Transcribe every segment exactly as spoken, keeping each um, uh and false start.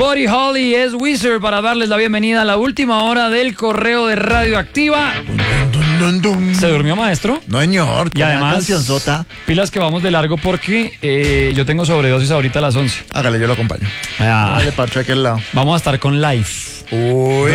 Buddy Holly es Wizard para darles la bienvenida a la última hora del correo de Radioactiva. Dun, dun, dun. ¿Se durmió, maestro? No, señor. Y además, pilas que vamos de largo porque eh, yo tengo sobredosis ahorita a las once. Hágale, yo lo acompaño. Ah, Dale, parche a aquel lado. vamos a estar con live. Uy.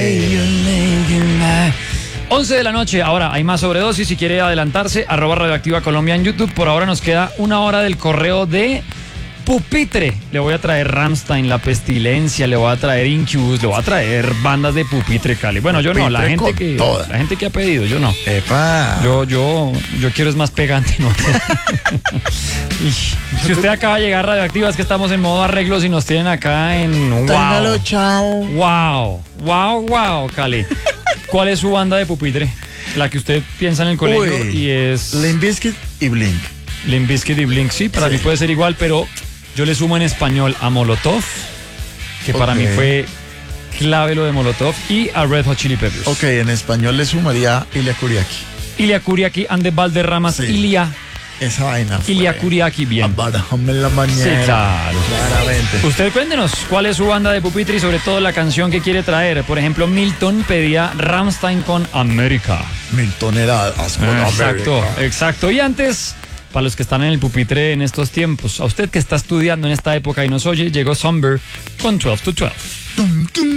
once de la noche, ahora hay más sobredosis. Si quiere adelantarse, arroba Radioactiva Colombia en YouTube. Por ahora nos queda una hora del correo de Pupitre. Le voy a traer Rammstein, La Pestilencia, le voy a traer Incubus, le voy a traer bandas de Pupitre, Cali. Bueno, yo no, la Pupitre gente con que toda. la gente que ha pedido, yo no. Epa. Yo, yo, yo quiero es más pegante, ¿no? Y si usted acaba de llegar a Radioactiva, es que estamos en modo arreglos y nos tienen acá en Téngalo, wow. chao. Wow, wow, wow, Cali. ¿Cuál es su banda de Pupitre? La que usted piensa en el colegio Uy. y es Limp Bizkit y Blink. Limp Bizkit y Blink. Sí, para Sí. mí puede ser igual, pero yo le sumo en español a Molotov, que para Ok. mí fue clave lo de Molotov, y a Red Hot Chili Peppers. Ok, en español le sumaría Ilia Kuriaki. Ilia Kuriaki, and the Valderramas, Sí. Ilia, Esa vaina fue. Ilia Kuriaki, bien. Abarajame en la Sí, mañana. claro. Claramente. Usted cuéntenos cuál es su banda de Pupitre y sobre todo la canción que quiere traer. Por ejemplo, Milton pedía Rammstein con América. Milton era asco. Exacto, exacto. Y antes, para los que están en el pupitre en estos tiempos, a usted que está estudiando en esta época y nos oye, llegó Somber con doce to doce.